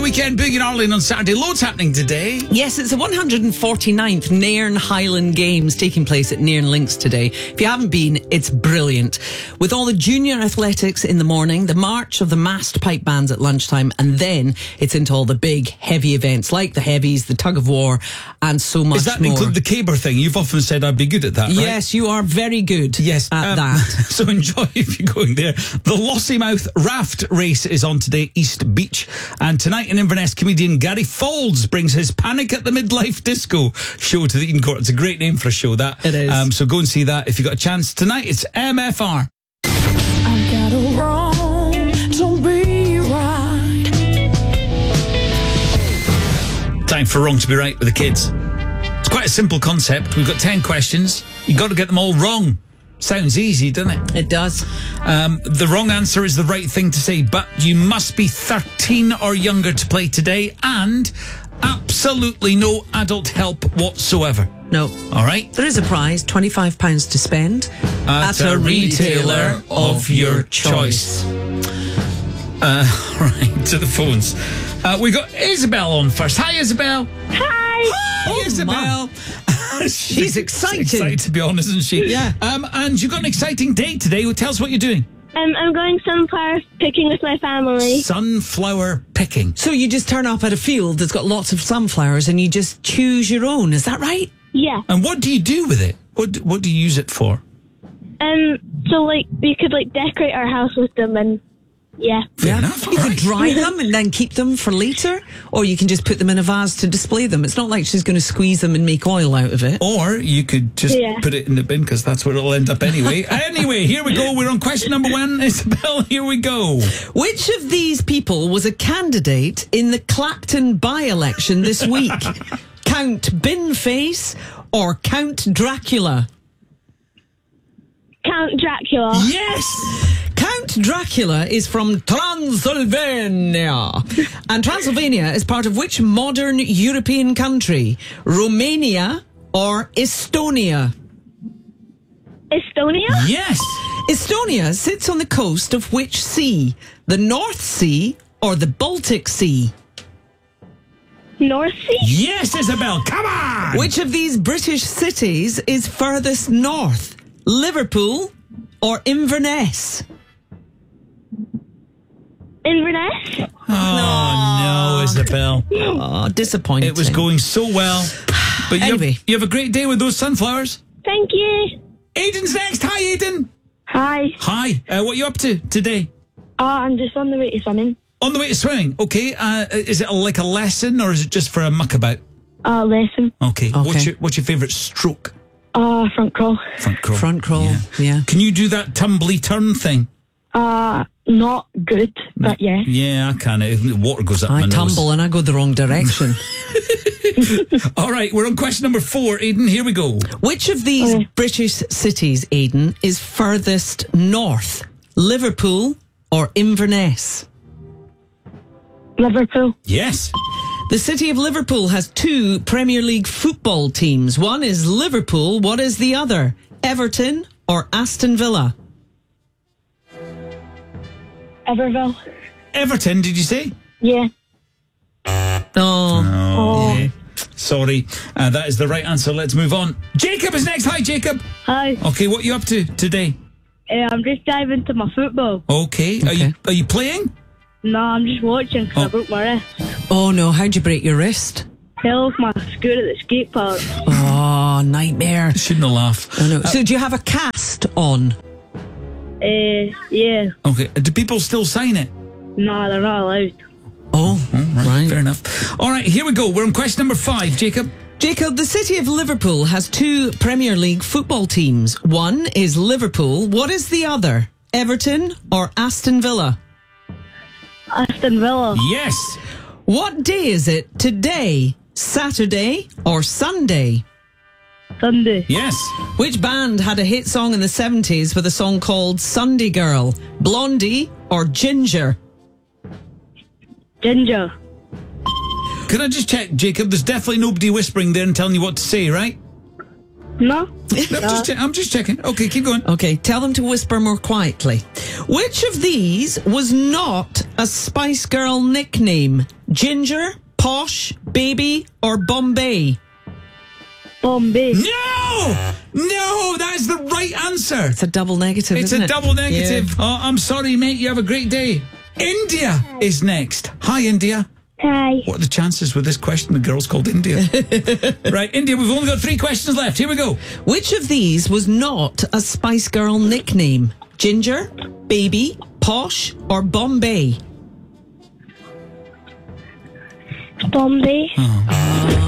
Weekend Boogie in Ireland on Saturday. Loads happening today. Yes, it's the 149th Nairn Highland Games taking place at Nairn Links today. If you haven't been, it's brilliant. With all the junior athletics in the morning, the march of the massed pipe bands at lunchtime, and then it's into all the big, heavy events like the heavies, the tug of war, and so much more. Does that include the caber thing? You've often said I'd be good at that, right? Yes, you are very good at that. So enjoy if you're going there. The Lossiemouth Raft Race is on today, East Beach. And tonight in Inverness, comedian Gary Faulds brings his Panic at the Midlife Disco show to the Eden Court. It's a great name for a show, that. It is. So go and see that if you've got a chance. Tonight, it's MFR. I got a wrong to be right. Time for Wrong to be Right with the kids. It's quite a simple concept. We've got 10 questions. You've got to get them all wrong. Sounds easy, doesn't it? It does. The wrong answer is the right thing to say, but you must be 13 or younger to play today, and absolutely no adult help whatsoever. No. All right? There is a prize, £25 to spend At a retailer of your choice. Right, to the phones. We got Isabel on first. Hi, Isabel. Hi. Isabel. She's excited. Excited, to be honest, isn't she? Yeah. And you've got an exciting day today. Well, tell us what you're doing. I'm going sunflower picking with my family. Sunflower picking. So you just turn up at a field that's got lots of sunflowers and you just choose your own. Is that right? Yeah. And what do you do with it? What do you use it for? So like we could like decorate our house with them, and yeah. Fair enough. You could dry them and then keep them for later, or you can just put them in a vase to display them. It's not like she's going to squeeze them and make oil out of it. Or you could just put it in the bin, because that's where it'll end up anyway. Anyway, here we go. We're on question number 1. Isabel, here we go. Which of these people was a candidate in the Clapton by-election this week? Count Binface or Count Dracula? Count Dracula. Yes! Count Dracula is from Transylvania. And Transylvania is part of which modern European country? Romania or Estonia? Estonia? Yes! Estonia sits on the coast of which sea? The North Sea or the Baltic Sea? North Sea? Yes, Isabel, come on! Which of these British cities is furthest north? Liverpool or Inverness? Inverness? Oh, no, Isabel. Oh, disappointing. It was going so well. But Anyway. you have a great day with those sunflowers. Thank you. Aiden's next. Hi, Aiden. Hi. Hi. What are you up to today? I'm just on the way to swimming. On the way to swimming. Okay. Is it like a lesson, or is it just for a muckabout? Lesson. Okay. What's your favourite stroke? Front crawl. Front crawl. Front crawl, yeah. Can you do that tumbly turn thing? Not good, but yeah. Yeah, I can. The water goes up my I nose. tumble and I go the wrong direction. All right, we're on question number 4. Aiden, here we go. Which of these British cities, Aiden, is furthest north? Liverpool or Inverness? Liverpool. Yes. The city of Liverpool has 2 Premier League football teams. One is Liverpool. What is the other? Everton or Aston Villa? Everville. Everton, did you say? Yeah. Oh. Yeah. Sorry. That is the right answer. Let's move on. Jacob is next. Hi, Jacob. Hi. Okay, what are you up to today? I'm just diving into my football. Okay. Are you playing? No, I'm just watching because I broke my wrist. Oh, no. How'd you break your wrist? Fell off my scooter at the skate park. Oh, nightmare. Shouldn't have laughed. I know. So do you have a cast on? Yeah. Okay. Do people still sign it? No, they're not allowed. Oh, right. Fair enough. All right, here we go. We're on question number 5, Jacob. Jacob, the city of Liverpool has 2 Premier League football teams. One is Liverpool. What is the other? Everton or Aston Villa? Aston Villa. Yes. What day is it today? Saturday or Sunday? Sunday. Yes. Which band had a hit song in the 70s with a song called Sunday Girl? Blondie or Ginger? Ginger. Can I just check, Jacob? There's definitely nobody whispering there and telling you what to say, right? No. I'm just checking. Okay, keep going. Okay, tell them to whisper more quietly. Which of these was not a Spice Girl nickname? Ginger, posh, baby, or Bombay? Bombay. No, that's the right answer. It's a double negative, It's isn't a it? double negative. Yeah. Oh, I'm sorry, mate. You have a great day. India is next. Hi, India. Hi. What are the chances with this question? The girl's called India. Right, India, we've only got 3 questions left. Here we go. Which of these was not a Spice Girl nickname? Ginger, baby, posh, or Bombay? Bombay.